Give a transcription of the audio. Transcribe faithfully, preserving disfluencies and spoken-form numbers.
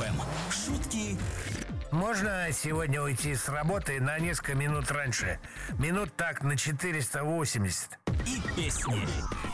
эф эм. Шутки. Можно сегодня уйти с работы на несколько минут раньше? Минут так на четыреста восемьдесят. И песни.